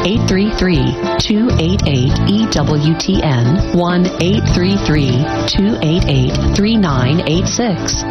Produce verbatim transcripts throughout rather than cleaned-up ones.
eight three three, two eight eight, E W T N, one eight three three, two eight eight, three nine eight six.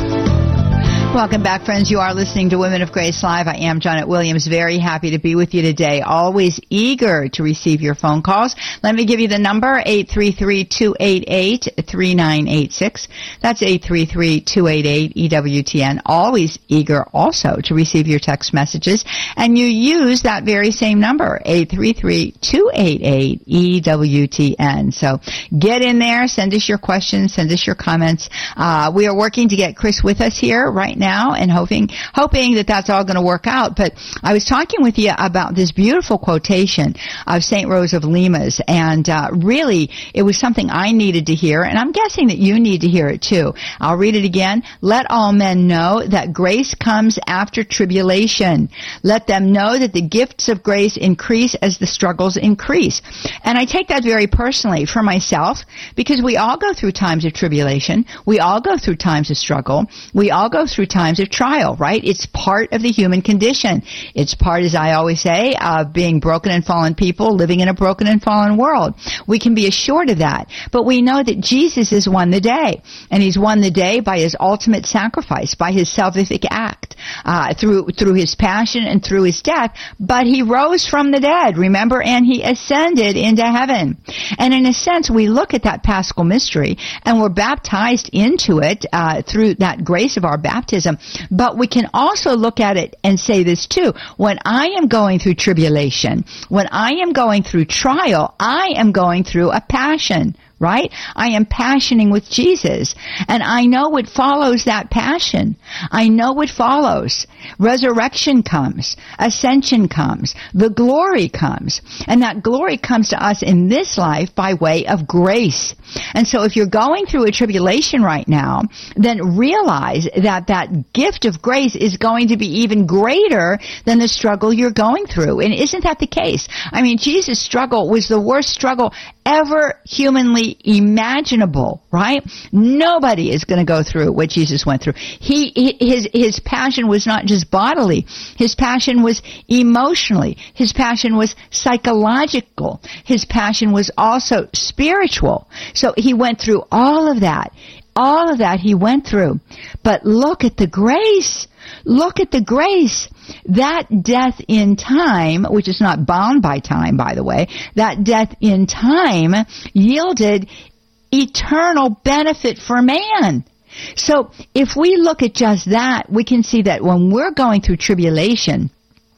Welcome back, friends. You are listening to Women of Grace Live. I am Janet Williams. Very happy to be with you today. Always eager to receive your phone calls. Let me give you the number, eight three three, two eight eight, three nine eight six. That's eight three three, two eight eight, E W T N. Always eager also to receive your text messages. And you use that very same number, eight three three, two eight eight, E W T N. So get in there, send us your questions, send us your comments. Uh, we are working to get Chris with us here right now. now and hoping hoping that that's all going to work out. But I was talking with you about this beautiful quotation of Saint Rose of Lima's, and uh, really it was something I needed to hear, and I'm guessing that you need to hear it too. I'll read it again. Let all men know that grace comes after tribulation. Let them know that the gifts of grace increase as the struggles increase. And I take that very personally for myself, because we all go through times of tribulation. We all go through times of struggle. We all go through times of trial, right? It's part of the human condition. It's part, as I always say, of being broken and fallen people living in a broken and fallen world. We can be assured of that. But we know that Jesus has won the day. And he's won the day by his ultimate sacrifice, by his salvific act, uh, through, through his passion and through his death. But he rose from the dead, remember, and he ascended into heaven. And in a sense, we look at that Paschal mystery and we're baptized into it, uh, through that grace of our baptism. But we can also look at it and say this too. When I am going through tribulation, when I am going through trial, I am going through a passion. Right? I am passioning with Jesus. And I know what follows that passion. I know what follows. Resurrection comes. Ascension comes. The glory comes. And that glory comes to us in this life by way of grace. And so if you're going through a tribulation right now, then realize that that gift of grace is going to be even greater than the struggle you're going through. And isn't that the case? I mean, Jesus' struggle was the worst struggle ever humanly imaginable, right? Nobody is going to go through what Jesus went through. He, his, his passion was not just bodily. His passion was emotionally. His passion was psychological. His passion was also spiritual. So he went through all of that. All of that he went through. But look at the grace. Look at the grace. That death in time, which is not bound by time, by the way, that death in time yielded eternal benefit for man. So if we look at just that, we can see that when we're going through tribulation,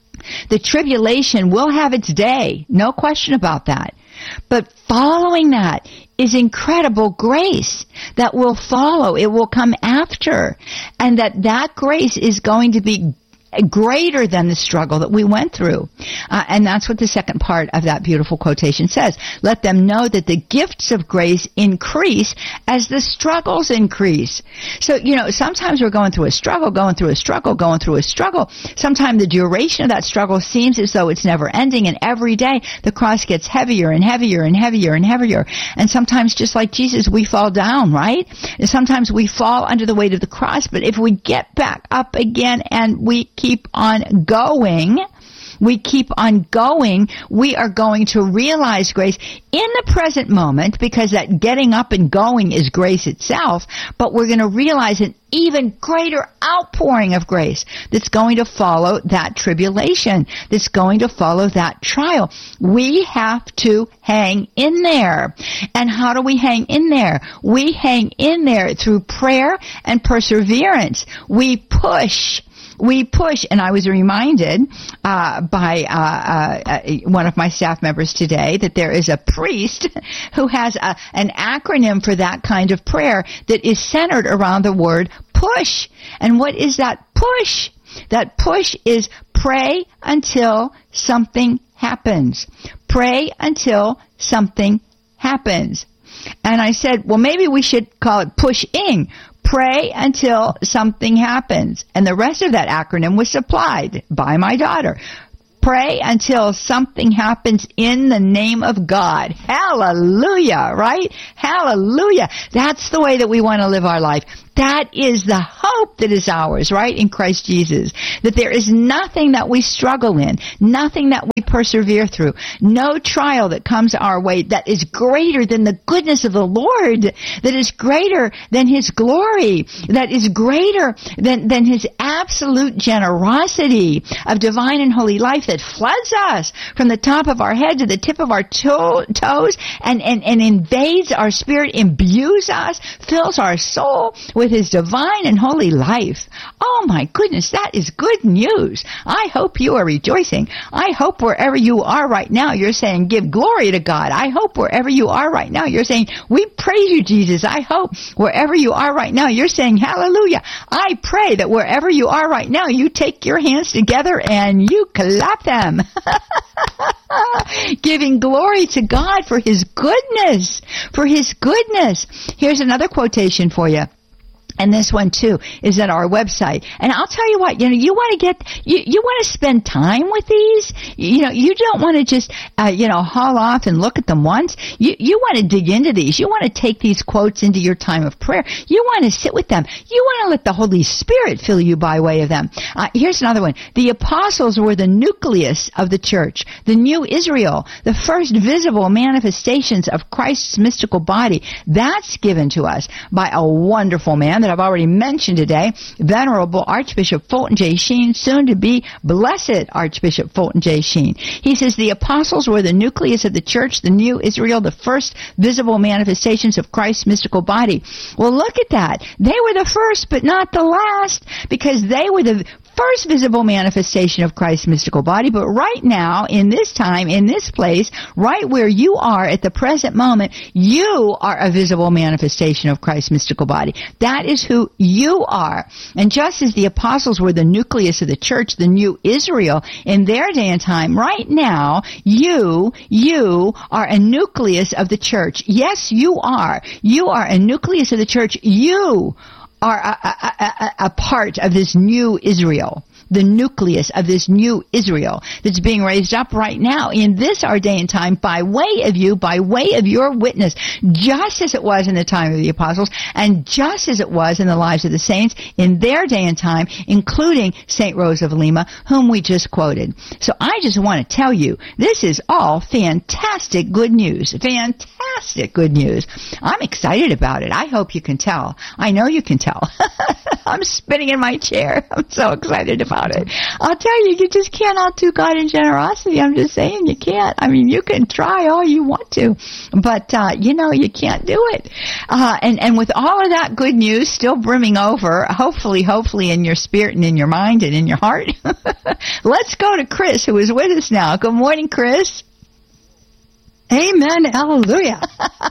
the tribulation will have its day. No question about that. But following that is incredible grace that will follow. It will come after. And that that grace is going to be greater than the struggle that we went through. Uh, and that's what the second part of that beautiful quotation says. Let them know that the gifts of grace increase as the struggles increase. So, you know, sometimes we're going through a struggle, going through a struggle, going through a struggle. Sometimes the duration of that struggle seems as though it's never ending, and every day the cross gets heavier and heavier and heavier and heavier. And sometimes, just like Jesus, we fall down, right? And sometimes we fall under the weight of the cross, but if we get back up again and we keep on going, we keep on going, we are going to realize grace in the present moment, because that getting up and going is grace itself, but we're going to realize an even greater outpouring of grace that's going to follow that tribulation, that's going to follow that trial. We have to hang in there. And how do we hang in there? We hang in there through prayer and perseverance. We push. We push, and I was reminded uh, by uh, uh, one of my staff members today that there is a priest who has a, an acronym for that kind of prayer that is centered around the word push. And what is that push? That push is pray until something happens. Pray until something happens. And I said, well, maybe we should call it pushing. Pray until something happens. And the rest of that acronym was supplied by my daughter. Pray until something happens in the name of God. Hallelujah, right? Hallelujah. That's the way that we want to live our life. That is the hope that is ours, right, in Christ Jesus. That there is nothing that we struggle in, nothing that we persevere through, no trial that comes our way that is greater than the goodness of the Lord, that is greater than His glory, that is greater than, than His absolute generosity of divine and holy life that floods us from the top of our head to the tip of our to- toes and, and, and invades our spirit, imbues us, fills our soul with His divine and holy life. Oh my goodness, that is good news. I hope you are rejoicing. I hope wherever you are right now, you're saying, give glory to God. I hope wherever you are right now, you're saying, we praise you, Jesus. I hope wherever you are right now, you're saying, hallelujah. I pray that wherever you are right now, you take your hands together and you clap them. Giving glory to God for His goodness, for His goodness. Here's another quotation for you. And this one too is at our website. And I'll tell you what, you know, you want to get, you, you want to spend time with these. You know, you don't want to just, uh, you know, haul off and look at them once. You, you want to dig into these. You want to take these quotes into your time of prayer. You want to sit with them. You want to let the Holy Spirit fill you by way of them. Uh, here's another one. The apostles were the nucleus of the church, the new Israel, the first visible manifestations of Christ's mystical body. That's given to us by a wonderful man that I've already mentioned today, Venerable Archbishop Fulton J. Sheen, soon to be Blessed Archbishop Fulton J. Sheen. He says the apostles were the nucleus of the church, the new Israel, the first visible manifestations of Christ's mystical body. Well, look at that. They were the first, but not the last, because they were the first visible manifestation of Christ's mystical body. But right now, in this time, in this place, right where you are at the present moment, you are a visible manifestation of Christ's mystical body. That is who you are. And just as the apostles were the nucleus of the church, the new Israel, in their day and time, right now, you, you are a nucleus of the church. Yes, you are. You are a nucleus of the church. You are a, a, a, a part of this new Israel, the nucleus of this new Israel that's being raised up right now in this our day and time by way of you, by way of your witness, just as it was in the time of the apostles and just as it was in the lives of the saints in their day and time, including Saint Rose of Lima, whom we just quoted. So I just want to tell you, this is all fantastic good news. Fantastic good news. I'm excited about it. I hope you can tell. I know you can tell. I'm spinning in my chair. I'm so excited about it. I'll tell you, you just can't outdo God in generosity. I'm just saying you can't. I mean, you can try all you want to, but, uh, you know, you can't do it. Uh, and, and with all of that good news still brimming over, hopefully, hopefully in your spirit and in your mind and in your heart, let's go to Chris, who is with us now. Good morning, Chris. Amen. Hallelujah.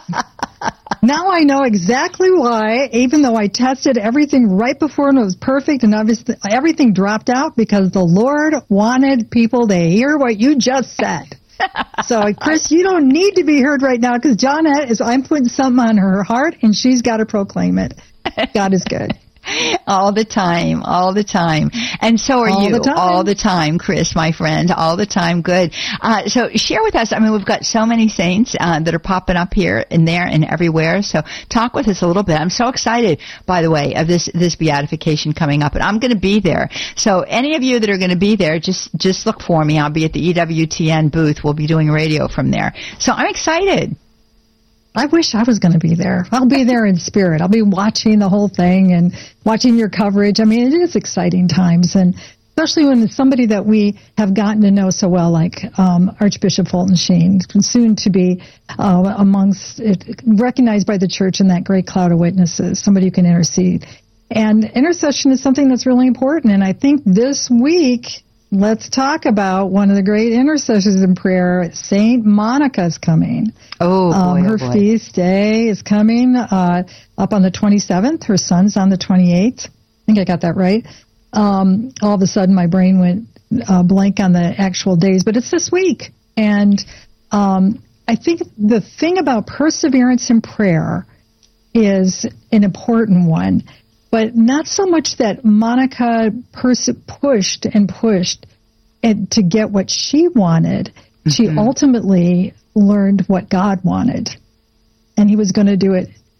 Now I know exactly why, even though I tested everything right before and it was perfect and obviously everything dropped out, because the Lord wanted people to hear what you just said. So, Chris, you don't need to be heard right now because Johnette is, I'm putting something on her heart and she's got to proclaim it. God is good. All the time, all the time. And so are all you, the all the time, Chris, my friend, all the time. Good. Uh, so share with us, I mean, we've got so many saints uh, that are popping up here and there and everywhere. So talk with us a little bit. I'm so excited, by the way, of this, this beatification coming up. And I'm going to be there. So any of you that are going to be there, just, just look for me. I'll be at the E W T N booth. We'll be doing radio from there. So I'm excited. I wish I was going to be there. I'll be there in spirit. I'll be watching the whole thing and watching your coverage. I mean, it is exciting times, and especially when it's somebody that we have gotten to know so well, like um, Archbishop Fulton Sheen, soon to be uh, amongst, it, recognized by the church in that great cloud of witnesses, somebody who can intercede. And intercession is something that's really important, and I think this week, let's talk about one of the great intercessors in prayer. Saint Monica's coming. Oh, boy, um, her oh boy. feast day is coming uh, up on the twenty-seventh. Her son's on the twenty-eighth. I think I got that right. Um, all of a sudden, my brain went uh, blank on the actual days, but it's this week. And um, I think the thing about perseverance in prayer is an important one. But not so much that Monica pers- pushed and pushed and to get what she wanted. Mm-hmm. She ultimately learned what God wanted. And he was going to do it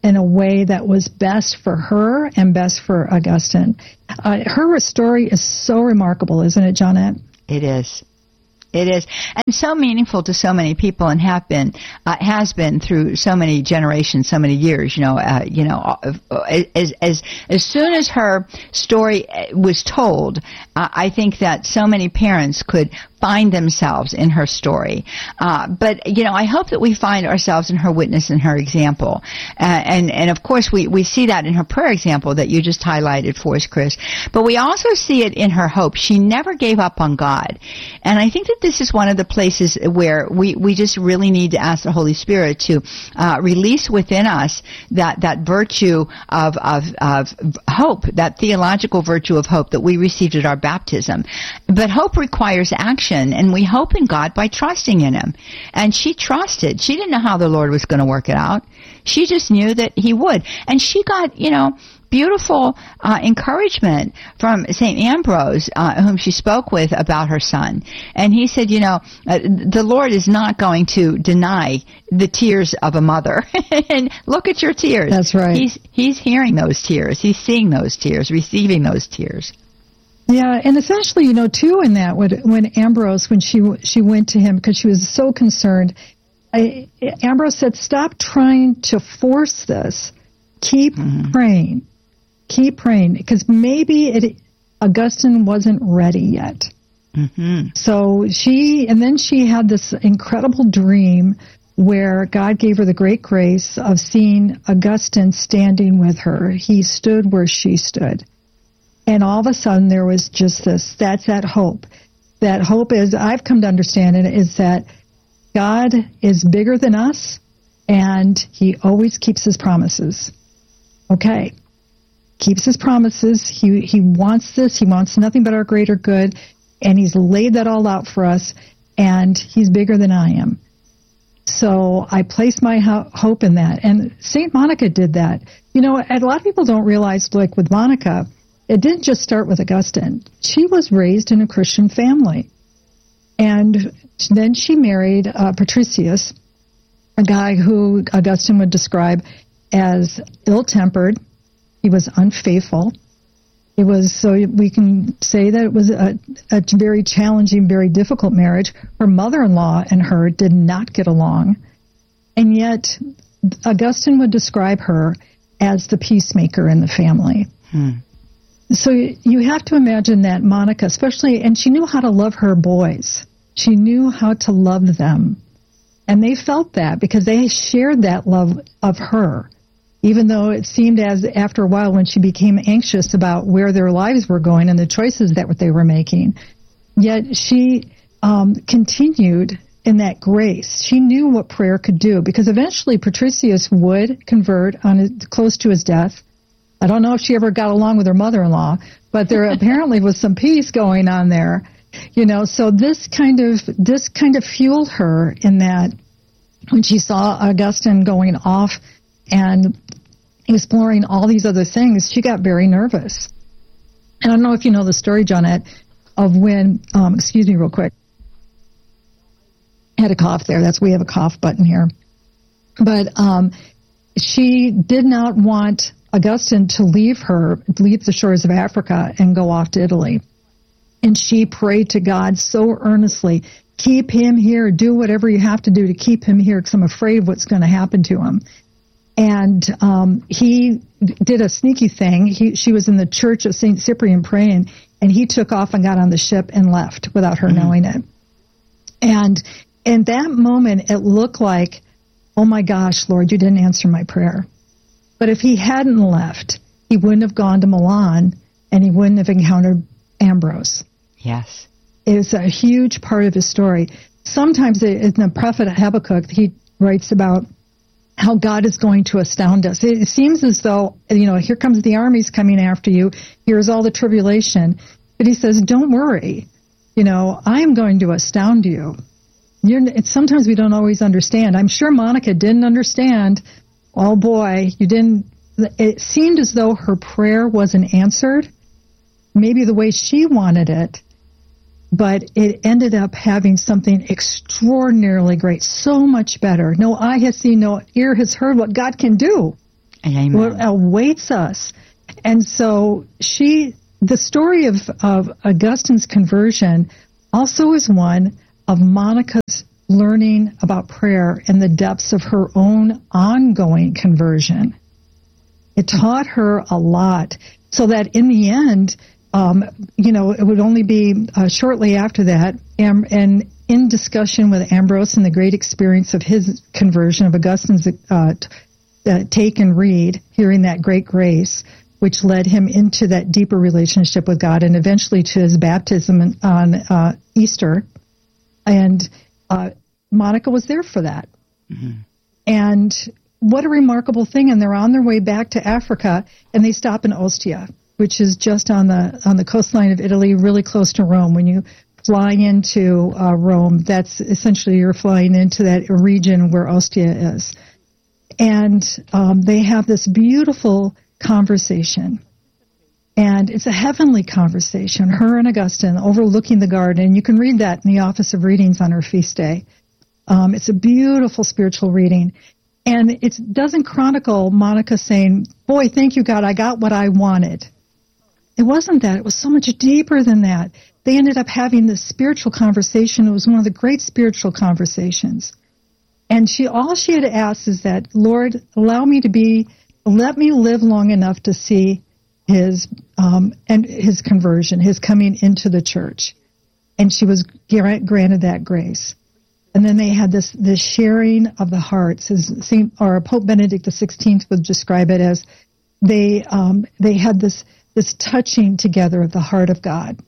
in a way that was best for her and best for Augustine. Uh, her story is so remarkable, isn't it, Johnette? It is. It is, and so meaningful to so many people, and have been, uh, has been through so many generations, so many years. You know, uh, you know, as as as soon as her story was told, uh, I think that so many parents could find themselves in her story. Uh, but, you know, I hope that we find ourselves in her witness and her example. Uh, and, and of course, we, we see that in her prayer example that you just highlighted for us, Chris. But we also see it in her hope. She never gave up on God. And I think that this is one of the places where we, we just really need to ask the Holy Spirit to uh, release within us that, that virtue of, of, of hope, that theological virtue of hope that we received at our baptism. But hope requires action. And we hope in God by trusting in Him. And she trusted. She didn't know how the Lord was going to work it out. She just knew that He would. And she got, you know, beautiful uh, encouragement from Saint Ambrose, uh, whom she spoke with about her son. And he said, you know, uh, the Lord is not going to deny the tears of a mother. And look at your tears. That's right. He's, he's hearing those tears. He's seeing those tears, receiving those tears. Yeah, and essentially, you know, too, in that, when, when Ambrose, when she she went to him because she was so concerned, I, Ambrose said, stop trying to force this. Keep mm-hmm. praying. Keep praying, because maybe it, Augustine wasn't ready yet. Mm-hmm. So she, and then she had this incredible dream where God gave her the great grace of seeing Augustine standing with her. He stood where she stood. And all of a sudden there was just this, that's that hope. That hope is, I've come to understand it, is that God is bigger than us and He always keeps His promises. Okay. Keeps His promises. He, he wants this. He wants nothing but our greater good. And He's laid that all out for us. And He's bigger than I am. So I place my ho- hope in that. And Saint Monica did that. You know, a lot of people don't realize, like with Monica, it didn't just start with Augustine. She was raised in a Christian family. And then she married uh, Patricius, a guy who Augustine would describe as ill-tempered. He was unfaithful. It was, so we can say that it was a, a very challenging, very difficult marriage. Her mother-in-law and her did not get along. And yet, Augustine would describe her as the peacemaker in the family. Hmm. So you have to imagine that Monica, especially, and she knew how to love her boys. She knew how to love them. And they felt that because they shared that love of her, even though it seemed as after a while when she became anxious about where their lives were going and the choices that they were making. Yet she um, continued in that grace. She knew what prayer could do, because eventually Patricius would convert on his, close to his death. I don't know if she ever got along with her mother-in-law, but there apparently was some peace going on there, you know. So this kind of this kind of fueled her in that when she saw Augustine going off and exploring all these other things, she got very nervous. And I don't know if you know the story, Johnette, of when, um, excuse me real quick. I had a cough there. That's we have a cough button here. But um, she did not want Augustine to leave her, leave the shores of Africa and go off to Italy. And she prayed to God so earnestly, keep him here, do whatever you have to do to keep him here, because I'm afraid of what's going to happen to him. And um, he did a sneaky thing. He, she was in the church of Saint Cyprian praying, and he took off and got on the ship and left without her mm-hmm. knowing it. And in that moment, it looked like, oh my gosh, Lord, you didn't answer my prayer. But if he hadn't left, he wouldn't have gone to Milan, and he wouldn't have encountered Ambrose. Yes. It is a huge part of his story. Sometimes in the prophet Habakkuk, he writes about how God is going to astound us. It seems as though, you know, here comes the armies coming after you. Here's all the tribulation. But he says, don't worry. You know, I am going to astound you. You're, it's, sometimes we don't always understand. I'm sure Monica didn't understand. Oh boy, you didn't, it seemed as though her prayer wasn't answered, maybe the way she wanted it, but it ended up having something extraordinarily great, so much better. No eye has seen, no ear has heard what God can do. Amen. What awaits us. And so she, the story of, of Augustine's conversion also is one of Monica's learning about prayer and the depths of her own ongoing conversion. It taught her a lot, so that in the end, um, you know, it would only be uh, shortly after that, Am- and in discussion with Ambrose and the great experience of his conversion, of Augustine's uh, t- uh, take and read, hearing that great grace, which led him into that deeper relationship with God and eventually to his baptism on uh, Easter. And uh, Monica was there for that. Mm-hmm. And what a remarkable thing. And they're on their way back to Africa, and they stop in Ostia, which is just on the on the coastline of Italy, really close to Rome. When you fly into uh, Rome, that's essentially you're flying into that region where Ostia is. And um, they have this beautiful conversation. And it's a heavenly conversation, her and Augustine overlooking the garden. You can read that in the Office of Readings on her feast day. Um, it's a beautiful spiritual reading. And it doesn't chronicle Monica saying, boy, thank you, God, I got what I wanted. It wasn't that. It was so much deeper than that. They ended up having this spiritual conversation. It was one of the great spiritual conversations. And she, all she had asked is that, Lord, allow me to be, let me live long enough to see his um, and his conversion, his coming into the church. And she was granted that grace. And then they had this this sharing of the hearts, as Saint or Pope Benedict the sixteenth would describe it as they um, they had this this touching together of the heart of God.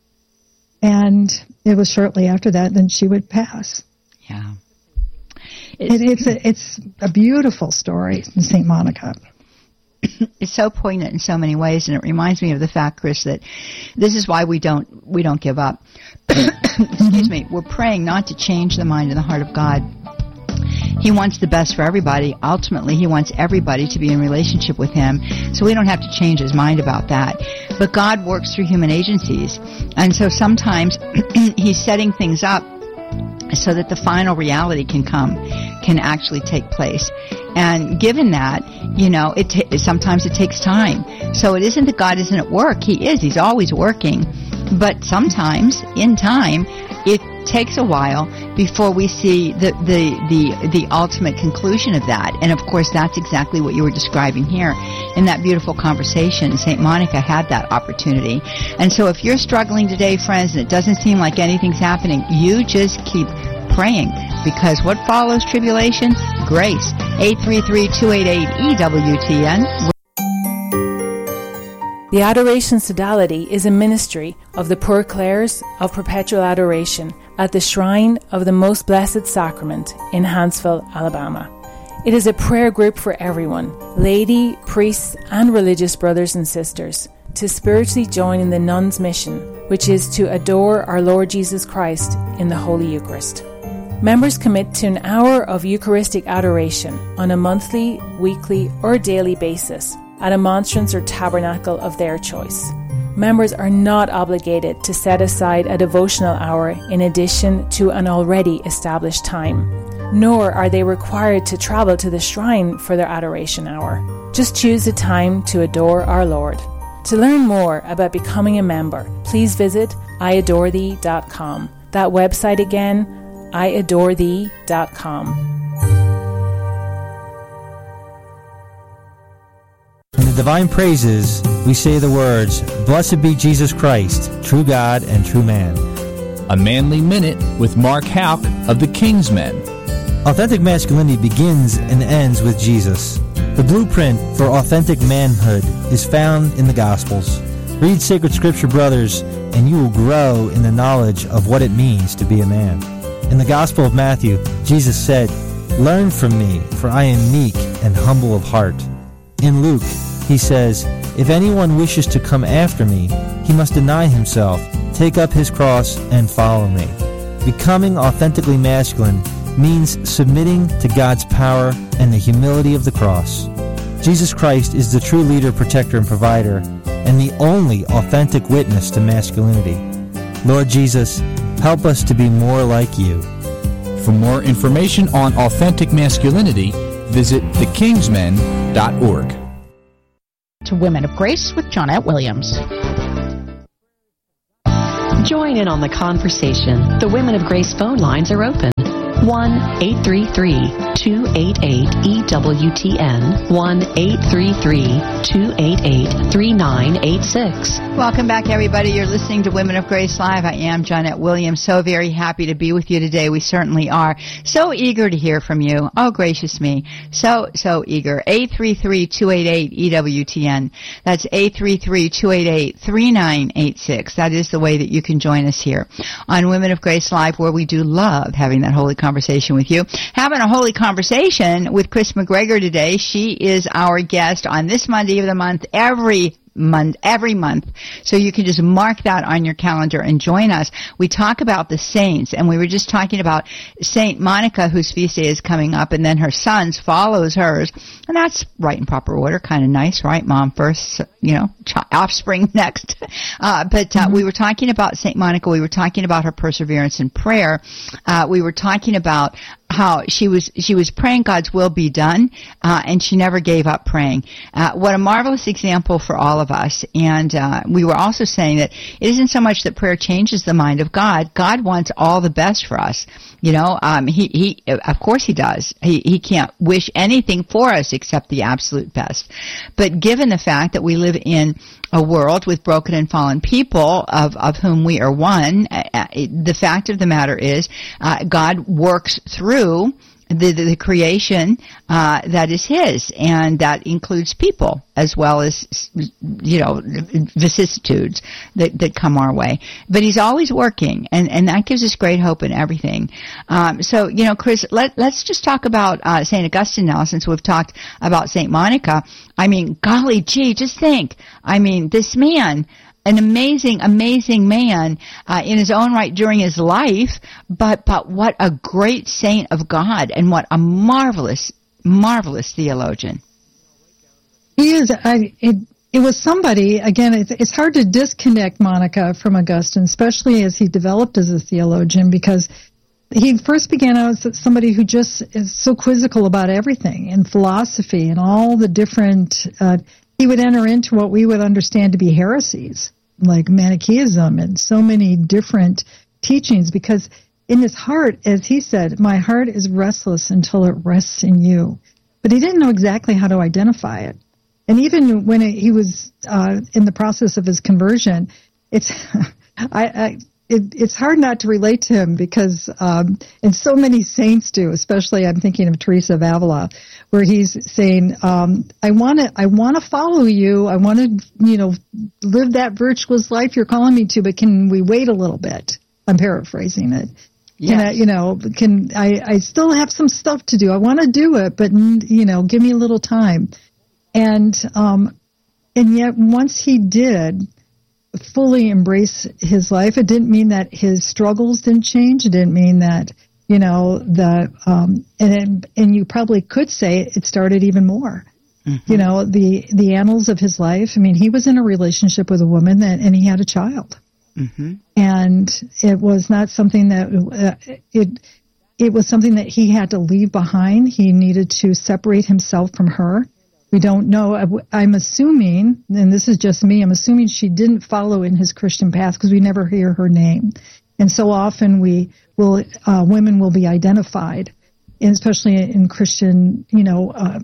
And it was shortly after that then she would pass. Yeah, it's it, it's a it's a beautiful story in Saint Monica. It's so poignant in so many ways, and it reminds me of the fact, Chris, that this is why we don't we don't give up. Excuse me. We're praying not to change the mind and the heart of God. He wants the best for everybody. Ultimately, he wants everybody to be in relationship with him, so we don't have to change his mind about that. But God works through human agencies, and so sometimes he's setting things up so that the final reality can come, can actually take place. And given that, you know, it t- sometimes it takes time. So it isn't that God isn't at work. He is. He's always working. But sometimes, in time, it takes a while before we see the, the, the, the ultimate conclusion of that. And, of course, that's exactly what you were describing here in that beautiful conversation. Saint Monica had that opportunity. And so if you're struggling today, friends, and it doesn't seem like anything's happening, you just keep praying, because what follows tribulation? Grace. eight three three, two eight eight, E W T N. The Adoration Sodality is a ministry of the Poor Clares of Perpetual Adoration at the Shrine of the Most Blessed Sacrament in Huntsville, Alabama. It is a prayer group for everyone, laity, priests, and religious brothers and sisters, to spiritually join in the nuns' mission, which is to adore our Lord Jesus Christ in the Holy Eucharist. Members commit to an hour of Eucharistic adoration on a monthly, weekly, or daily basis at a monstrance or tabernacle of their choice. Members are not obligated to set aside a devotional hour in addition to an already established time, nor are they required to travel to the shrine for their adoration hour. Just choose a time to adore our Lord. To learn more about becoming a member, please visit I adore thee dot com. That website again, I adore thee dot com. In the Divine Praises, we say the words, Blessed be Jesus Christ, true God and true man. A Manly Minute with Mark Houck of the King's Men. Authentic masculinity begins and ends with Jesus. The blueprint for authentic manhood is found in the Gospels. Read sacred scripture, brothers, and you will grow in the knowledge of what it means to be a man. In the Gospel of Matthew, Jesus said, Learn from me, for I am meek and humble of heart. In Luke, he says, If anyone wishes to come after me, he must deny himself, take up his cross, and follow me. Becoming authentically masculine means submitting to God's power and the humility of the cross. Jesus Christ is the true leader, protector, and provider, and the only authentic witness to masculinity. Lord Jesus, help us to be more like you. For more information on authentic masculinity, visit the kingsmen dot org. To Women of Grace with Johnnette Williams. Join in on the conversation. The Women of Grace phone lines are open. one eight three three, two eight eight, E W T N. one eight three three, two eight eight, three nine eight six. Welcome back, everybody. You're listening to Women of Grace Live. I am Johnnette Williams. So very happy to be with you today. We certainly are. So eager to hear from you. Oh, gracious me. So, so eager. eight three three, two eight eight, E W T N. That's eight three three, two eight eight, three nine eight six. That is the way that you can join us here on Women of Grace Live, where we do love having that holy conversation with you. Having a holy conversation with Chris McGregor today. She is our guest on this Monday of the month, every month, every month. So you can just mark that on your calendar and join us. We talk about the saints, and we were just talking about Saint Monica, whose feast day is coming up, and then her son's follows hers. And that's right in proper order. Kind of nice, right? Mom first, you know, ch- offspring next. Uh, but uh, mm-hmm. we were talking about Saint Monica. We were talking about her perseverance in prayer. Uh, we were talking about how she was she was praying God's will be done, uh, and she never gave up praying. Uh, what a marvelous example for all of us. And uh, we were also saying that it isn't so much that prayer changes the mind of God. God wants all the best for us. You know, um, he he of course he does. He he can't wish anything for us except the absolute best. But given the fact that we live in a world with broken and fallen people, of, of whom we are one, uh, the fact of the matter is, uh, God works through the, the, the creation uh, that is His, and that includes people as well as, you know, vicissitudes that, that come our way. But He's always working, and, and that gives us great hope in everything. Um, so, you know, Chris, let, let's just talk about uh, Saint Augustine now, since we've talked about Saint Monica. I mean, golly gee, just think. I mean, this man, an amazing, amazing man uh, in his own right during his life, but but what a great saint of God, and what a marvelous, marvelous theologian. He is. I, it, it was somebody, again, it's, it's hard to disconnect Monica from Augustine, especially as he developed as a theologian, because he first began out as somebody who just is so quizzical about everything, and philosophy, and all the different... Uh, he would enter into what we would understand to be heresies, like Manichaeism and so many different teachings, because in his heart, as he said, my heart is restless until it rests in you. But he didn't know exactly how to identify it. And even when it, he was uh, in the process of his conversion, it's I, I it, it's hard not to relate to him, because, um, and so many saints do, especially I'm thinking of Teresa of Avila, where he's saying, um, I want to, I want to follow you. I want to, you know, live that virtuous life you're calling me to, but can we wait a little bit? I'm paraphrasing it. Yes. Can I, you know, can I, I still have some stuff to do. I want to do it, but, you know, give me a little time. And, um, and yet once he did fully embrace his life, it didn't mean that his struggles didn't change. It didn't mean that, you know, the, um, and, it, and you probably could say it started even more. Mm-hmm. You know, the, the annals of his life. I mean, he was in a relationship with a woman that, and he had a child. Mm-hmm. And it was not something that, uh, it, it was something that he had to leave behind. He needed to separate himself from her. We don't know. I'm assuming, and this is just me, I'm assuming she didn't follow in his Christian path, because we never hear her name. And so often we will, uh, women will be identified, and especially in Christian, you know, uh,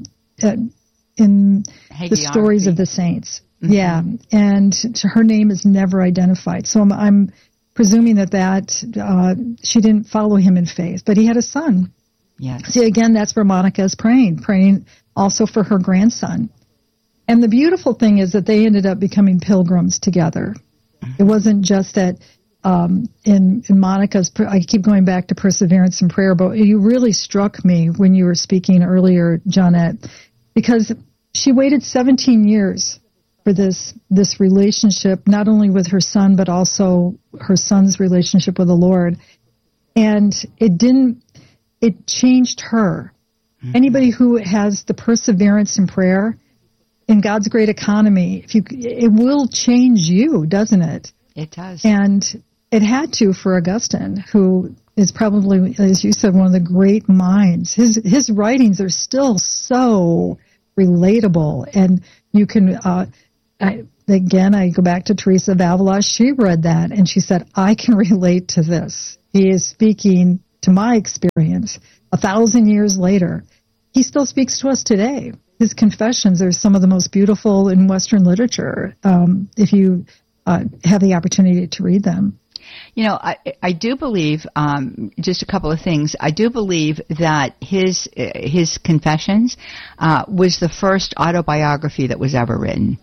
in the stories of the saints. Mm-hmm. Yeah. And her name is never identified. So I'm, I'm presuming that that, uh, she didn't follow him in faith, but he had a son. Yes. See, again, that's where Monica is praying, praying also for her grandson. And the beautiful thing is that they ended up becoming pilgrims together. Mm-hmm. It wasn't just that um, in, in Monica's, I keep going back to perseverance and prayer, but you really struck me when you were speaking earlier, Johnnette, because she waited seventeen years for this this relationship, not only with her son, but also her son's relationship with the Lord. And it didn't, it changed her. Mm-hmm. Anybody who has the perseverance in prayer, in God's great economy, if you, it will change you, doesn't it? It does. And it had to for Augustine, who is probably, as you said, one of the great minds. His his writings are still so relatable, and you can, uh, I, again, I go back to Teresa of Avila. She read that, and she said, I can relate to this. He is speaking to my experience a thousand years later. He still speaks to us today. His confessions are some of the most beautiful in Western literature, um, if you uh, have the opportunity to read them. You know, I, I do believe, um, just a couple of things. I do believe that his uh, his Confessions uh, was the first autobiography that was ever written.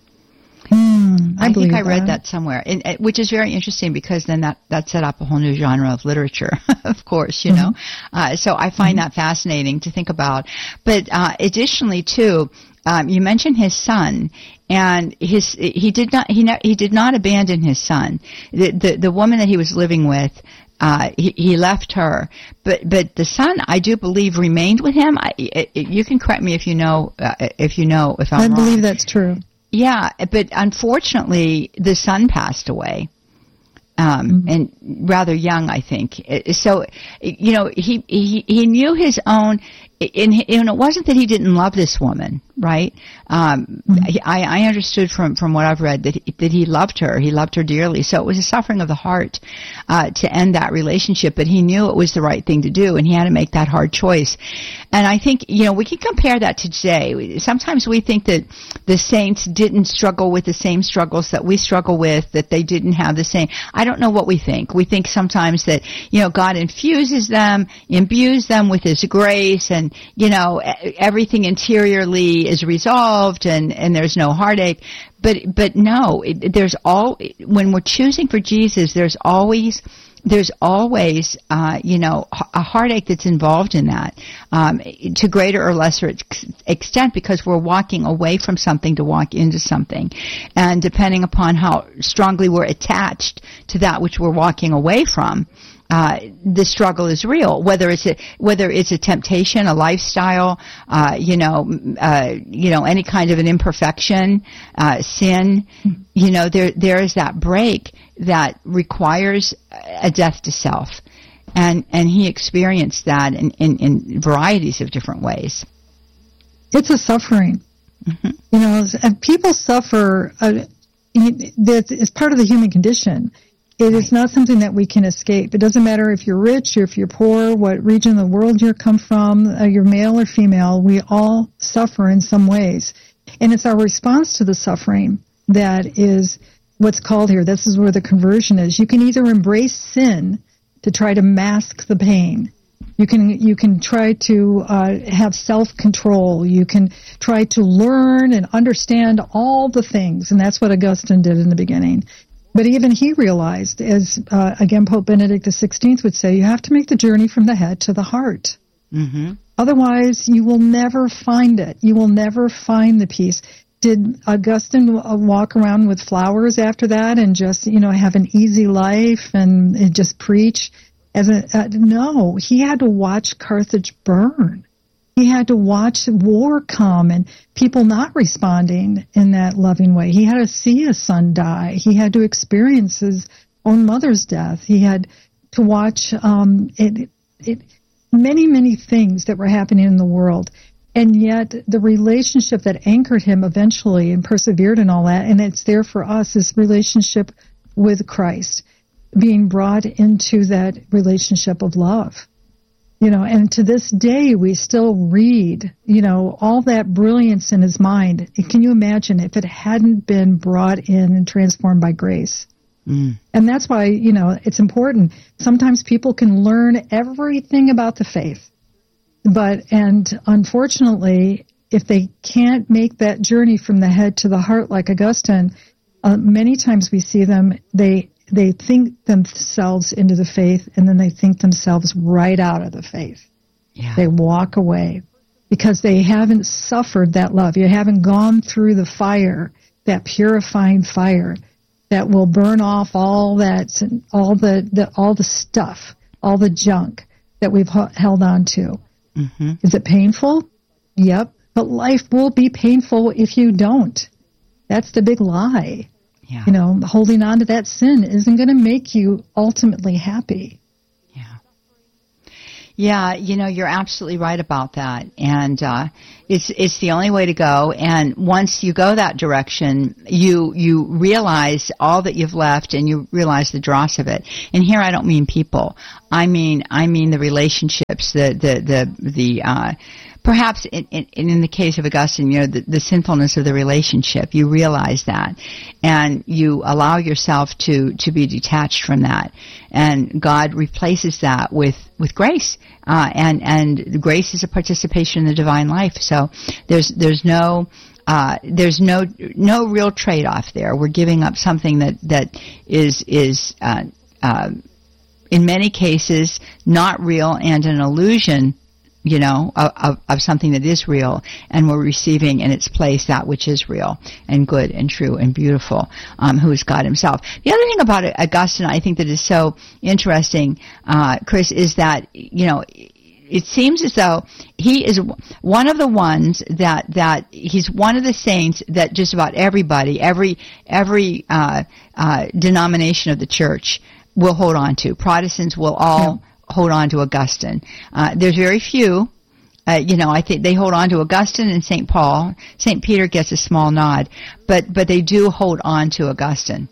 Mm, I, I think I read that, that somewhere, and, uh, which is very interesting because then that, that set up a whole new genre of literature, of course, you mm-hmm. know. Uh, so I find mm-hmm. that fascinating to think about. But uh, additionally, too, um, you mentioned his son, and his he did not he ne- he did not abandon his son. The the, the woman that he was living with. Uh, he, he left her, but but the son, I do believe, remained with him. I, it, it, you can correct me if you know uh, if you know if I'm I wrong. believe that's true. Yeah, but unfortunately, the son passed away, um, mm-hmm. and rather young, I think. So, you know, he he, he knew his own, and, and it wasn't that he didn't love this woman, right? Um, mm-hmm. I, I understood from, from what I've read that he, that he loved her. He loved her dearly. So it was a suffering of the heart uh, to end that relationship, but he knew it was the right thing to do, and he had to make that hard choice. And I think, you know, we can compare that to today. Sometimes we think that the saints didn't struggle with the same struggles that we struggle with, that they didn't have the same. I don't know what we think. We think sometimes that, you know, God infuses them, imbues them with His grace, and, you know, everything interiorly is resolved, and, and there's no heartache. But, but no, it, there's all, when we're choosing for Jesus, there's always, there's always, uh, you know, a heartache that's involved in that, um, to greater or lesser ex- extent, because we're walking away from something to walk into something. And depending upon how strongly we're attached to that which we're walking away from, Uh, the struggle is real, whether it's a, whether it's a temptation, a lifestyle, uh, you know, uh, you know, any kind of an imperfection, uh, sin, you know, there, there is that break that requires a death to self. And, and he experienced that in, in, in varieties of different ways. It's a suffering. Mm-hmm. You know, and people suffer, uh, it's part of the human condition. It is not something that we can escape. It doesn't matter if you're rich or if you're poor, what region of the world you come from, uh, you're male or female, we all suffer in some ways. And it's our response to the suffering that is what's called here. This is where the conversion is. You can either embrace sin to try to mask the pain. You can you can try to uh, have self-control. You can try to learn and understand all the things. And that's what Augustine did in the beginning. But even he realized, as, uh, again, Pope Benedict the sixteenth would say, you have to make the journey from the head to the heart. Mm-hmm. Otherwise, you will never find it. You will never find the peace. Did Augustine walk around with flowers after that and just, you know, have an easy life and, and just preach? As a, uh, no, he had to watch Carthage burn. He had to watch war come and people not responding in that loving way. He had to see his son die. He had to experience his own mother's death. He had to watch um, it, it, many, many things that were happening in the world. And yet the relationship that anchored him eventually and persevered in all that, and it's there for us, is relationship with Christ, being brought into that relationship of love. You know, and to this day, we still read, you know, all that brilliance in his mind. Can you imagine if it hadn't been brought in and transformed by grace? Mm. And that's why, you know, it's important. Sometimes people can learn everything about the faith. But, and unfortunately, if they can't make that journey from the head to the heart like Augustine, uh, many times we see them, they They think themselves into the faith, and then they think themselves right out of the faith. Yeah. They walk away because they haven't suffered that love. You haven't gone through the fire, that purifying fire that will burn off all that, all the, the all the stuff, all the junk that we've held on to. Mm-hmm. Is it painful? Yep. But life will be painful if you don't. That's the big lie. Yeah. You know, holding on to that sin isn't going to make you ultimately happy. Yeah. Yeah, you know, you're absolutely right about that. And uh it's it's the only way to go. And once you go that direction, you you realize all that you've left, and you realize the dross of it. And here I don't mean people. I mean I mean the relationships, the the the the uh perhaps in, in, in the case of Augustine, you know, the, the sinfulness of the relationship. You realize that, and you allow yourself to, to be detached from that. And God replaces that with, with grace. Uh, and, and grace is a participation in the divine life. So there's, there's no, uh, there's no, no real trade-off there. We're giving up something that, that is, is, uh, uh, in many cases not real and an illusion, you know, of, of something that is real, and we're receiving in its place that which is real and good and true and beautiful, um, who is God himself. The other thing about Augustine, I think, that is so interesting, uh, Chris, is that, you know, it seems as though he is one of the ones that, that he's one of the saints that just about everybody, every, every, uh, uh, denomination of the church will hold on to. Protestants will all, yeah. hold on to Augustine. Uh, there's very few, uh, you know, I think they hold on to Augustine and Saint Paul. Saint Peter gets a small nod, but, but they do hold on to Augustine.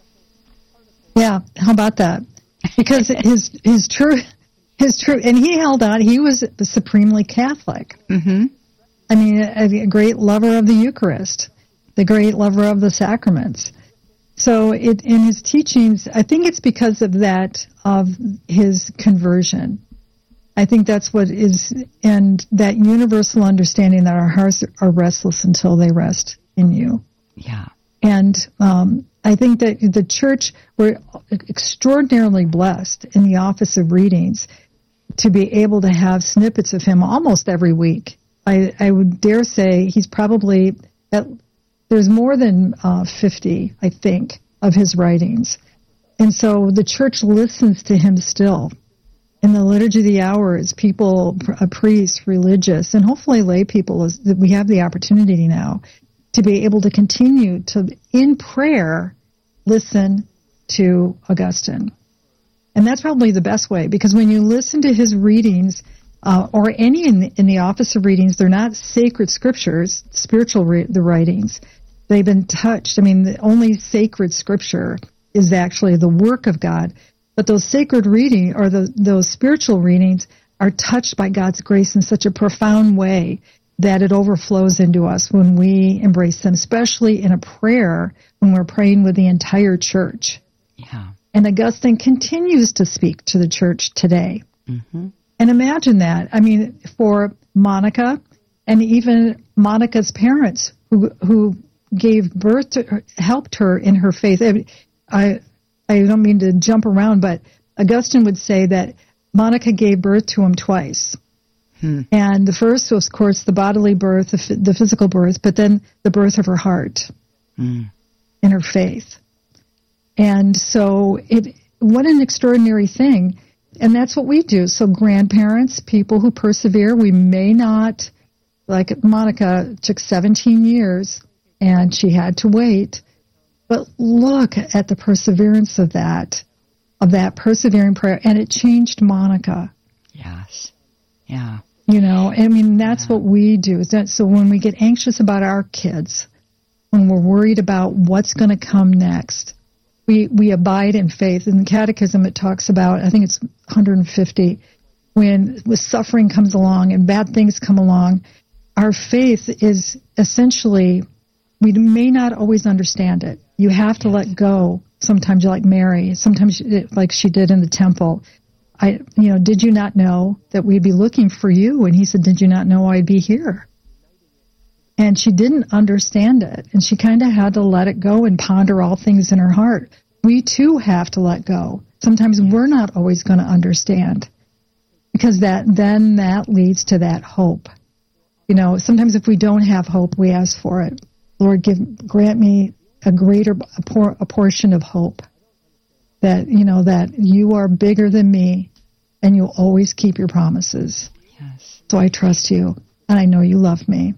Yeah, how about that? Because his, his true, his true, and he held on, he was supremely Catholic. Mm-hmm. I mean, a, a great lover of the Eucharist, the great lover of the sacraments. So it, in his teachings, I think it's because of that, of his conversion. I think that's what is, and that universal understanding that our hearts are restless until they rest in you. Yeah. And um, I think that the church, we're extraordinarily blessed in the office of readings to be able to have snippets of him almost every week. I, I would dare say he's probably at There's more than uh, fifty, I think, of his writings. And so the church listens to him still. In the Liturgy of the Hours, people, a priest, religious, and hopefully lay people, we have the opportunity now to be able to continue to, in prayer, listen to Augustine. And that's probably the best way, because when you listen to his readings, uh, or any in the, in the office of readings, they're not sacred scriptures, spiritual re- the writings. They've been touched. I mean, the only sacred scripture is actually the work of God. But those sacred reading, or the, those spiritual readings, are touched by God's grace in such a profound way that it overflows into us when we embrace them, especially in a prayer when we're praying with the entire church. Yeah. And Augustine continues to speak to the church today. Mm-hmm. And imagine that. I mean, for Monica, and even Monica's parents who who gave birth to her, helped her in her faith. I I don't mean to jump around, but Augustine would say that Monica gave birth to him twice. Hmm. And the first was, of course, the bodily birth, the, the physical birth, but then the birth of her heart hmm. in her faith. And so it, what an extraordinary thing. And that's what we do. So grandparents, people who persevere, we may not, like Monica took seventeen years and she had to wait. But look at the perseverance of that, of that persevering prayer. And it changed Monica. Yes. Yeah. You know, I mean, that's yeah. what we do. Is that, so when we get anxious about our kids, when we're worried about what's going to come next, we, we abide in faith. In the Catechism, it talks about, I think it's one hundred fifty, when, when suffering comes along and bad things come along, our faith is essentially, we may not always understand it. You have to let go. Sometimes you're like Mary. Sometimes like she did in the temple. I, you know, did you not know that we'd be looking for you? And he said, did you not know I'd be here? And she didn't understand it. And she kind of had to let it go and ponder all things in her heart. We too have to let go. Sometimes we're not always going to understand, because that, then that leads to that hope. You know, sometimes if we don't have hope, we ask for it. Lord, give, grant me a greater, a, por- a portion of hope. That, you know, that you are bigger than me and you'll always keep your promises. Yes. So I trust you and I know you love me.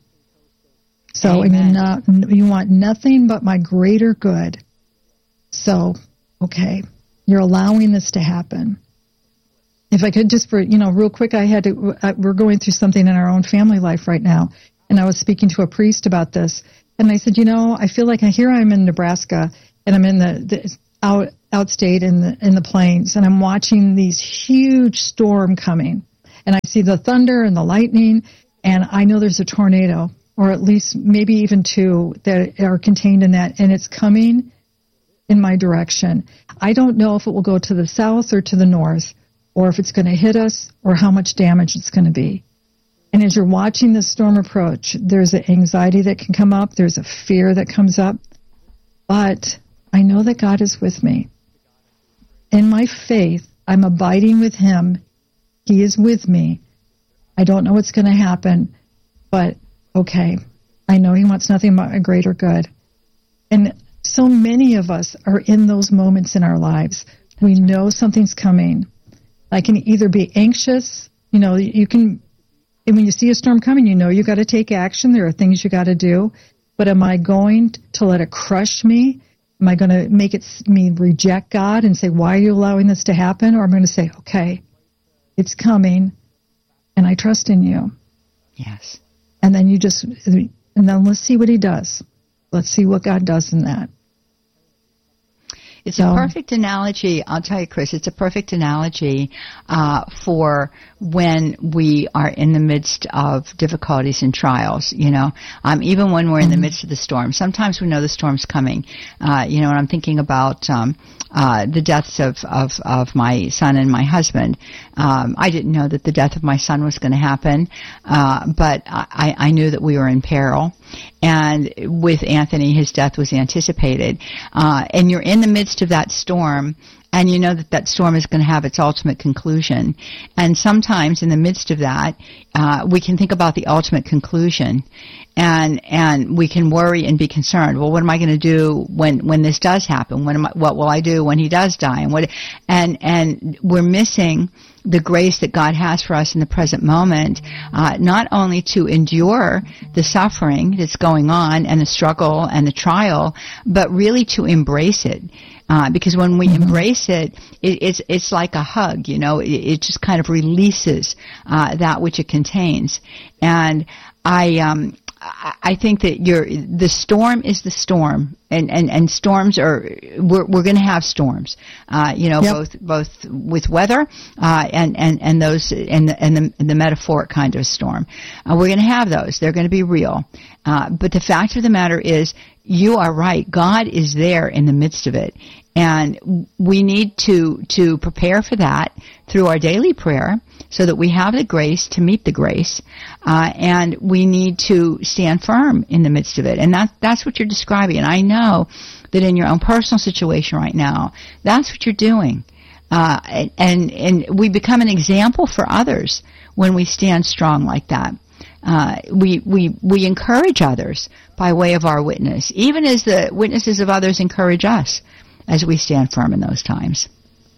So, Amen. I mean, not, you want nothing but my greater good. So, okay, you're allowing this to happen. if I could just for, you know, real quick, I had to, uh, we're going through something in our own family life right now. And I was speaking to a priest about this. And I said, you know, I feel like I, here I'm in Nebraska and I'm in the, the out, outstate in the, in the plains, and I'm watching these huge storm coming. And I see the thunder and the lightning, and I know there's a tornado, or at least maybe even two that are contained in that, and it's coming in my direction. I don't know if it will go to the south or to the north, or if it's going to hit us, or how much damage it's going to be. And as you're watching the storm approach, there's an anxiety that can come up, there's a fear that comes up, but I know that God is with me. In my faith, I'm abiding with Him. He is with me. I don't know what's going to happen, but okay, I know He wants nothing but a greater good. And so many of us are in those moments in our lives. We know something's coming. I can either be anxious, you know, you can, and when you see a storm coming, you know you got to take action. There are things you got to do. But am I going to let it crush me? Am I going to make it me reject God and say, why are you allowing this to happen? Or I'm going to say, okay, it's coming, and I trust in you. Yes. And then you just, and then let's see what He does. Let's see what God does in that. It's so, a perfect analogy. I'll tell you, Chris, it's a perfect analogy uh, for when we are in the midst of difficulties and trials, you know, um, even when we're in the midst of the storm. Sometimes we know the storm's coming, uh, you know, and I'm thinking about um, uh, the deaths of, of, of my son and my husband. Um, I didn't know that the death of my son was going to happen, uh, but I, I knew that we were in peril. And with Anthony, his death was anticipated. Uh, and you're in the midst of that storm, and you know that that storm is going to have its ultimate conclusion. And sometimes in the midst of that, uh, we can think about the ultimate conclusion, and and we can worry and be concerned. Well, what am I going to do when when this does happen? When am I, what will I do when he does die? And what and and we're missing the grace that God has for us in the present moment, uh, not only to endure the suffering that's going on and the struggle and the trial, but really to embrace it. Uh, because when we mm-hmm. embrace it, it, it's it's like a hug, you know. It, it just kind of releases uh, that which it contains. And I um, I think that you're, the storm is the storm, and, and, and storms are, we're, we're going to have storms, uh, you know, yep. both, both with weather, uh, and, and, and those, and the, and the, the metaphoric kind of storm. Uh, we're going to have those. They're going to be real. Uh, but the fact of the matter is, you are right. God is there in the midst of it. And we need to, to prepare for that through our daily prayer so that we have the grace to meet the grace. Uh, and we need to stand firm in the midst of it. And that, that's what you're describing. And I know that in your own personal situation right now, that's what you're doing. Uh, and, and we become an example for others when we stand strong like that. Uh, we, we, we encourage others by way of our witness, even as the witnesses of others encourage us as we stand firm in those times.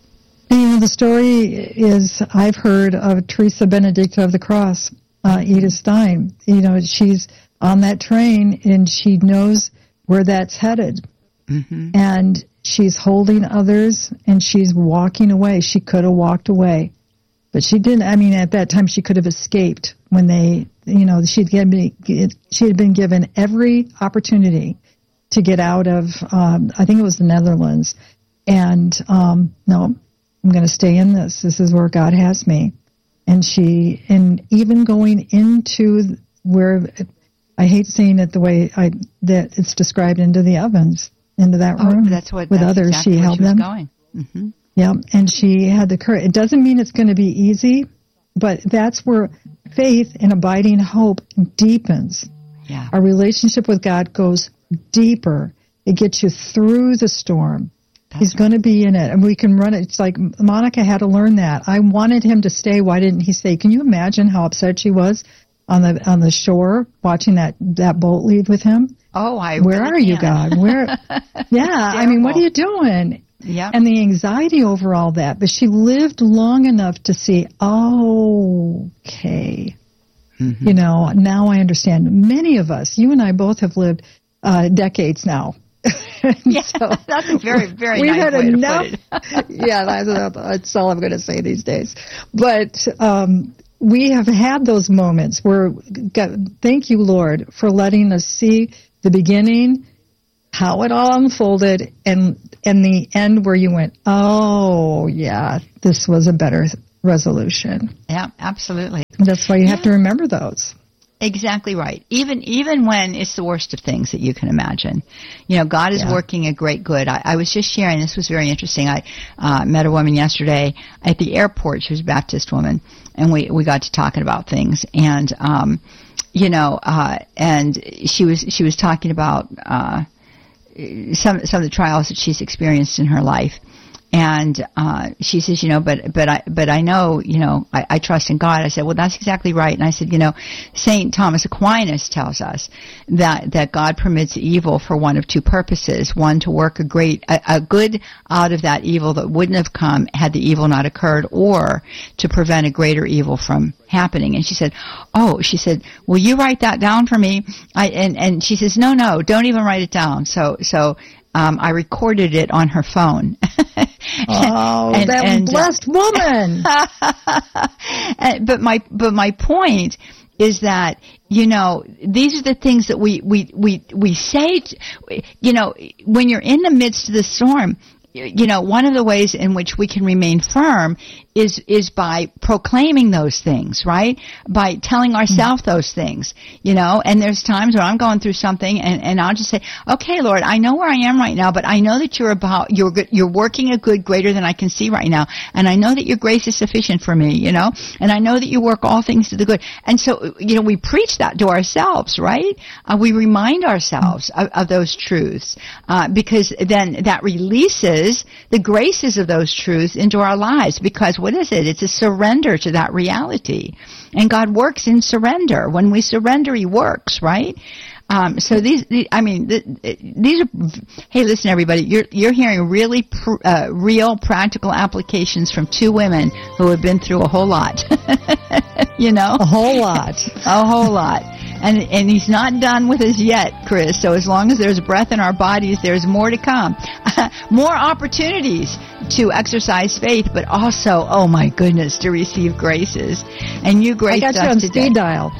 You know, the story is, I've heard of Teresa Benedicta of the Cross, uh, Edith Stein. You know, she's on that train and she knows where that's headed. Mm-hmm. And she's holding others and she's walking away. She could have walked away, but she didn't. I mean, at that time she could have escaped when they, you know, she'd given, she had been given every opportunity to get out of, um, I think it was the Netherlands. And, um, no, I'm going to stay in this. This is where God has me. And she, and even going into where, I hate saying it the way I, that it's described, into the ovens, into that room. Oh, that's what, with that's others. Exactly she held she was them. Going. Mm-hmm. Yeah. And she had the courage. It doesn't mean it's going to be easy, but that's where faith and abiding hope deepens. Yeah. Our relationship with God goes deeper. It gets you through the storm. That's He's right. going to be in it, and we can run it. It's like Monica had to learn that. I wanted him to stay. Why didn't he stay? Can you imagine how upset she was on the on the shore watching that, that boat leave with him? Oh, I Where really are you, can. God? Where? Yeah, I mean, what are you doing? Yeah. And the anxiety over all that. But she lived long enough to see, oh, okay. Mm-hmm. You know, now I understand. Many of us, you and I both have lived uh, decades now Yeah, so that's a very, very we've nice had way enough, to put it. yeah, that's, that's all I'm going to say these days. But um, we have had those moments where, God, thank you, Lord, for letting us see the beginning, how it all unfolded, and and the end where you went, oh, yeah, this was a better resolution. Yeah, absolutely. That's why you yeah. have to remember those. Exactly right. Even even when it's the worst of things that you can imagine. You know, God is yeah. working a great good. I, I was just sharing, this was very interesting. I uh, met a woman yesterday at the airport. She was a Baptist woman, and we, we got to talking about things. And, um, you know, uh, and she was she was talking about uh, some some of the trials that she's experienced in her life. And uh, she says, you know, but but I but I know, you know, I, I trust in God. I said, well, that's exactly right. And I said, you know, Saint Thomas Aquinas tells us that that God permits evil for one of two purposes: one, to work a great a, a good out of that evil that wouldn't have come had the evil not occurred, or to prevent a greater evil from happening. And she said, oh, she said, will you write that down for me? I and and she says, no, no, don't even write it down. So so. Um, I recorded it on her phone. Oh, and, that and, blessed uh, woman! and, but my but my point is that, you know, these are the things that we we we we say. To, you know, when you're in the midst of the storm, you know, one of the ways in which we can remain firm is is by proclaiming those things, right? By telling ourselves those things, you know. And there's times when I'm going through something, and, and I'll just say, "Okay, Lord, I know where I am right now, but I know that you're about you're good, you're working a good greater than I can see right now, and I know that your grace is sufficient for me, you know, and I know that you work all things to the good." And so, you know, we preach that to ourselves, right? Uh, we remind ourselves of, of those truths, uh, because then that releases the graces of those truths into our lives. Because what is it? It's a surrender to that reality. And God works in surrender. When we surrender, He works, right? Um, so these, I mean, these are, hey, listen, everybody, you're, you're hearing really, pr- uh, real practical applications from two women who have been through a whole lot. You know? A whole lot. A whole lot. And, and He's not done with us yet, Chris. So as long as there's breath in our bodies, there's more to come. More opportunities to exercise faith, but also, oh my goodness, to receive graces. And you graced us today. I got you on speed dial.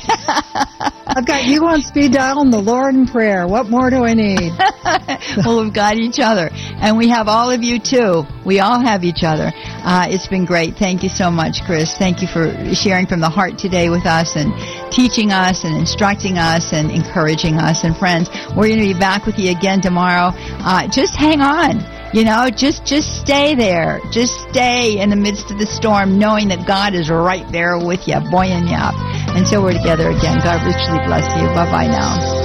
I've got you on speed dial and the Lord in prayer. What more do I need? Well, we've got each other. And we have all of you, too. We all have each other. Uh, it's been great. Thank you so much, Chris. Thank you for sharing from the heart today with us and teaching us and instructing us and encouraging us. And friends, we're going to be back with you again tomorrow. Uh, just hang on. You know, just just stay there. Just stay in the midst of the storm, knowing that God is right there with you, buoying you up. And so we're together again. God richly bless you. Bye-bye now.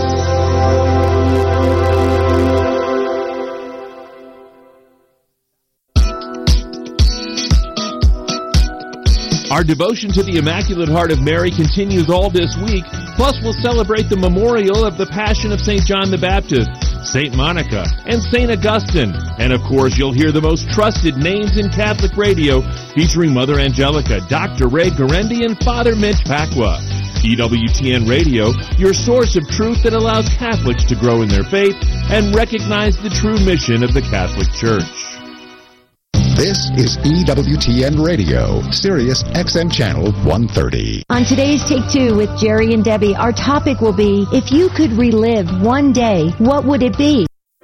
Our devotion to the Immaculate Heart of Mary continues all this week. Plus, we'll celebrate the memorial of the Passion of Saint John the Baptist, Saint Monica, and Saint Augustine. And of course, you'll hear the most trusted names in Catholic radio, featuring Mother Angelica, Doctor Ray Guarendi, and Father Mitch Pacwa. E W T N Radio, your source of truth that allows Catholics to grow in their faith and recognize the true mission of the Catholic Church. This is E W T N Radio, Sirius X M Channel one thirty. On today's Take Two with Jerry and Debbie, our topic will be, if you could relive one day, what would it be?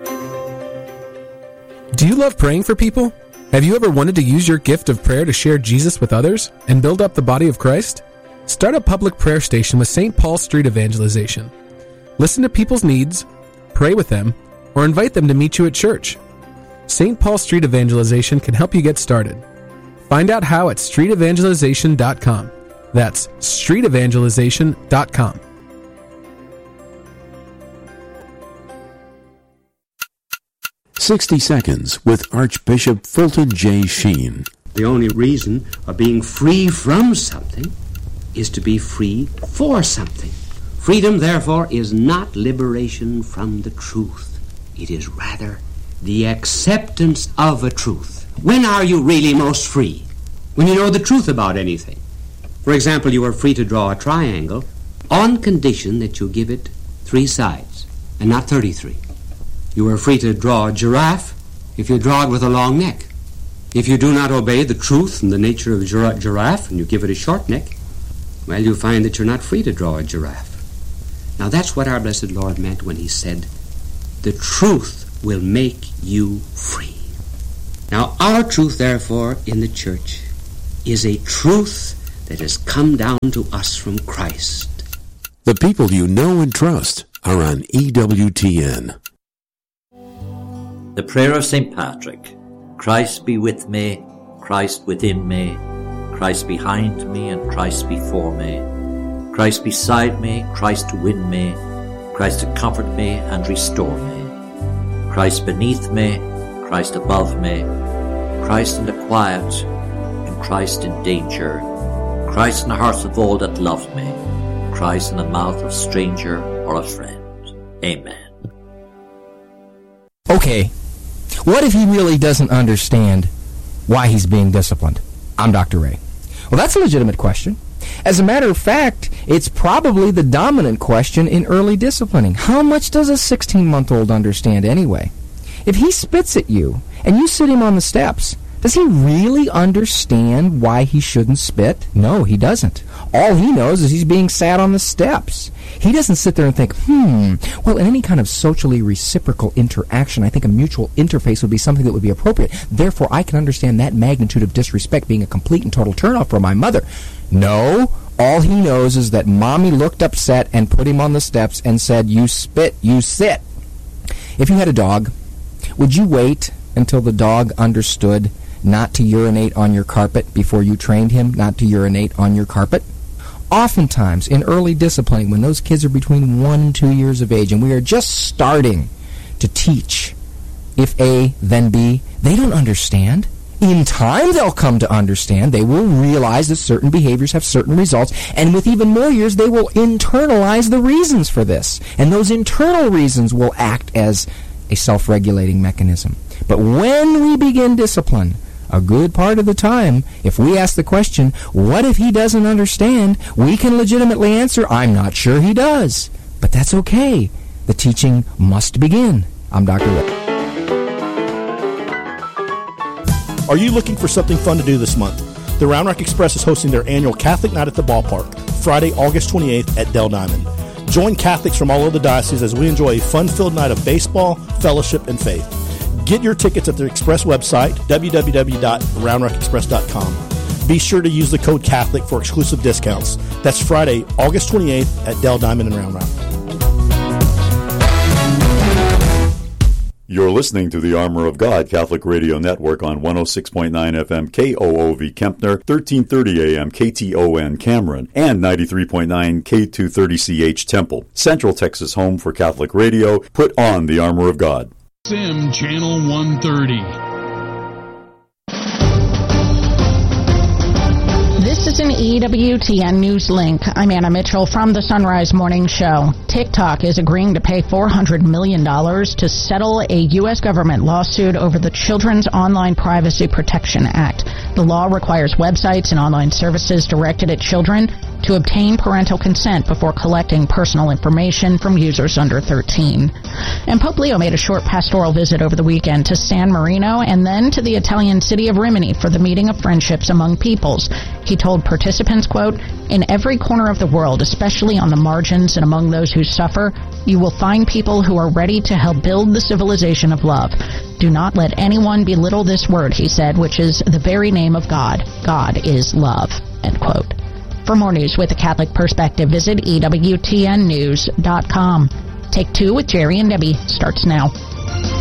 Do you love praying for people? Have you ever wanted to use your gift of prayer to share Jesus with others and build up the body of Christ? Start a public prayer station with Saint Paul Street Evangelization. Listen to people's needs, pray with them, or invite them to meet you at church. Saint Paul Street Evangelization can help you get started. Find out how at street evangelization dot com. That's street evangelization dot com. sixty Seconds with Archbishop Fulton J. Sheen. The only reason of being free from something is to be free for something. Freedom, therefore, is not liberation from the truth. It is rather the acceptance of a truth. When are you really most free? When you know the truth about anything. For example, you are free to draw a triangle on condition that you give it three sides and not thirty-three. You are free to draw a giraffe if you draw it with a long neck. If you do not obey the truth and the nature of a gir- giraffe and you give it a short neck, well, you find that you're not free to draw a giraffe. Now that's what our blessed Lord meant when he said, the truth will make you free. Now our truth, therefore, in the church is a truth that has come down to us from Christ. The people you know and trust are on E W T N. The prayer of Saint Patrick. Christ be with me, Christ within me, Christ behind me and Christ before me, Christ beside me, Christ to win me, Christ to comfort me and restore me, Christ beneath me, Christ above me, Christ in the quiet and Christ in danger, Christ in the hearts of all that love me, Christ in the mouth of stranger or of friend. Amen. Okay, what if he really doesn't understand why he's being disciplined? I'm Doctor Ray. Well, that's a legitimate question. As a matter of fact, it's probably the dominant question in early disciplining. How much does a sixteen-month-old understand anyway? If he spits at you and you sit him on the steps, does he really understand why he shouldn't spit? No, he doesn't. All he knows is he's being sat on the steps. He doesn't sit there and think, hmm, well, in any kind of socially reciprocal interaction, I think a mutual interface would be something that would be appropriate. Therefore, I can understand that magnitude of disrespect being a complete and total turnoff for my mother. No, all he knows is that Mommy looked upset and put him on the steps and said, you spit, you sit. If you had a dog, would you wait until the dog understood not to urinate on your carpet before you trained him not to urinate on your carpet? Oftentimes, in early disciplining, when those kids are between one and two years of age, and we are just starting to teach, if A, then B, they don't understand. In time, they'll come to understand. They will realize that certain behaviors have certain results, and with even more years, they will internalize the reasons for this. And those internal reasons will act as a self-regulating mechanism. But when we begin discipline, a good part of the time, if we ask the question, what if he doesn't understand, we can legitimately answer, I'm not sure he does. But that's okay. The teaching must begin. I'm Doctor Rick. Are you looking for something fun to do this month? The Round Rock Express is hosting their annual Catholic Night at the Ballpark, Friday, August twenty-eighth at Dell Diamond. Join Catholics from all over the diocese as we enjoy a fun-filled night of baseball, fellowship, and faith. Get your tickets at the Express website, w w w dot round rock express dot com. Be sure to use the code Catholic for exclusive discounts. That's Friday, August twenty-eighth at Dell Diamond in Round Rock. You're listening to the Armor of God Catholic Radio Network on one oh six point nine F M K O O V Kempner, thirteen thirty A M K T O N Cameron, and ninety-three point nine K two thirty C H Temple. Central Texas home for Catholic radio. Put on the Armor of God. Sim Channel one thirty. This is an E W T N News Link. I'm Anna Mitchell from the Sunrise Morning Show. TikTok is agreeing to pay four hundred million dollars to settle a U S government lawsuit over the Children's Online Privacy Protection Act. The law requires websites and online services directed at children to obtain parental consent before collecting personal information from users under thirteen. And Pope Leo made a short pastoral visit over the weekend to San Marino and then to the Italian city of Rimini for the meeting of friendships among peoples. He told participants, quote, "In every corner of the world, especially on the margins and among those who suffer, you will find people who are ready to help build the civilization of love. Do not let anyone belittle this word," he said, which is the very name of God. God is love, end quote. For more news with a Catholic perspective, visit E W T N news dot com. Take Two with Jerry and Debbie starts now.